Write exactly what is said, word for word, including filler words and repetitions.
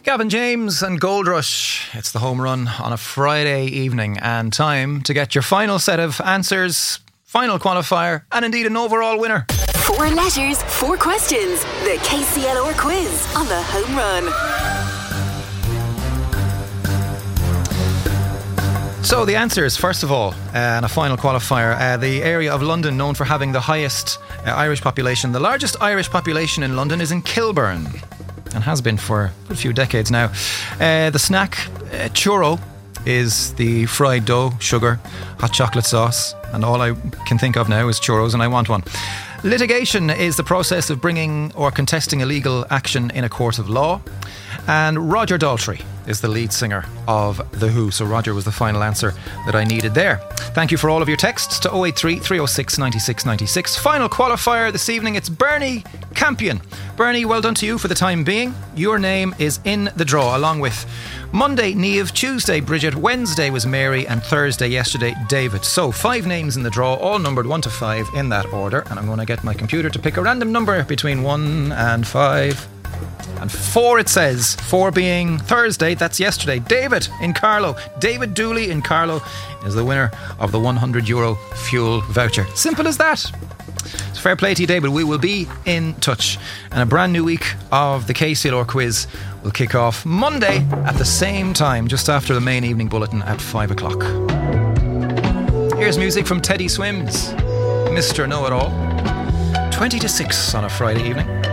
Gavin James and Gold Rush. It's the home run on a Friday evening, and time to get your final set of answers, final qualifier, and indeed an overall winner. Four letters, four questions. The K C L R quiz on the home run. So the answers, first of all, uh, and a final qualifier. Uh, the area of London known for having the highest uh, Irish population. The largest Irish population in London is in Kilburn, and has been for a few decades now. Uh, the snack, uh, churro, is the fried dough, sugar, hot chocolate sauce, and all I can think of now is churros, and I want one. Litigation is the process of bringing or contesting a legal action in a court of law. And Roger Daltrey is the lead singer of The Who. So Roger was the final answer that I needed there. Thank you for all of your texts to oh eight three, three oh six, nine six nine six. Final qualifier this evening, it's Bernie Campion. Bernie, well done to you for the time being. Your name is in the draw, along with Monday, Niamh, Tuesday, Bridget, Wednesday was Mary, and Thursday, yesterday, David. So five names in the draw, all numbered one to five in that order. And I'm going to get my computer to pick a random number between one and five. And four, it says. Four being Thursday, that's yesterday. David in Carlow. David Dooley in Carlow is the winner of the one hundred euro fuel voucher. Simple as that. So fair play to you, David. We will be in touch. And a brand new week of the K C L R quiz will kick off Monday at the same time, just after the main evening bulletin at five o'clock. Here's music from Teddy Swims, Mister Know-It-All. twenty to six on a Friday evening.